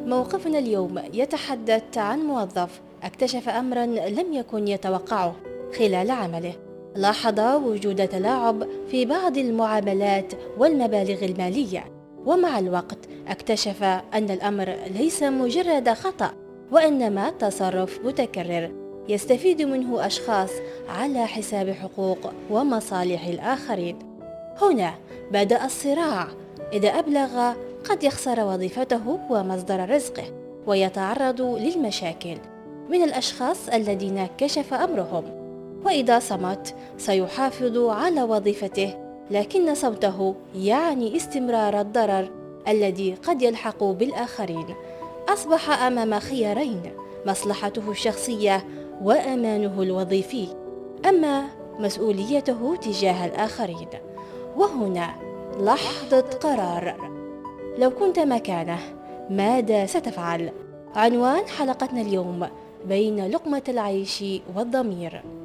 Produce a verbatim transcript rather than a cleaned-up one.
موقفنا اليوم يتحدث عن موظف اكتشف أمراً لم يكن يتوقعه خلال عمله. لاحظ وجود تلاعب في بعض المعاملات والمبالغ المالية، ومع الوقت اكتشف أن الأمر ليس مجرد خطأ، وإنما تصرف متكرر يستفيد منه أشخاص على حساب حقوق ومصالح الآخرين. هنا بدأ الصراع، إذا أبلغ قد يخسر وظيفته ومصدر رزقه، ويتعرض للمشاكل من الأشخاص الذين كشف أمرهم، وإذا صمت سيحافظ على وظيفته، لكن صوته يعني استمرار الضرر الذي قد يلحق بالآخرين. أصبح أمام خيارين: مصلحته الشخصية وأمانه الوظيفي، أما مسؤوليته تجاه الآخرين. وهنا لحظة قرار، لو كنت مكانه ماذا ستفعل؟ عنوان حلقتنا اليوم: بين لقمة العيش والضمير.